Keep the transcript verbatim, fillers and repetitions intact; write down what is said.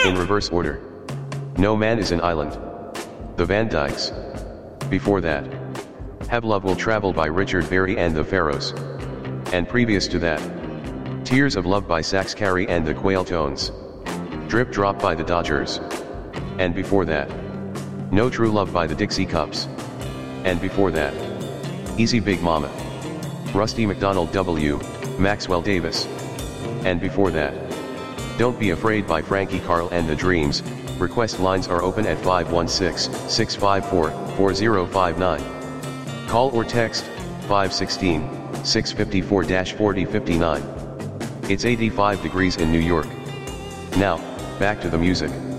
In reverse order. No Man is an Island. The Van Dykes. Before that. Have Love Will Travel by Richard Berry and the Pharaohs. And previous to that. Tears of Love by Sax Carey and the Quail Tones. Drip Drop by the Dodgers. And before that. No True Love by the Dixie Cups. And before that. Easy Big Mama. Rusty McDonald W, Maxwell Davis. And before that. Don't Be Afraid by Frankie Carl and the Dreams. Request lines are open at five one six, six five four, four zero five nine. Call or text, five one six, six five four, four zero five nine. It's eighty-five degrees in New York. Now, back to the music.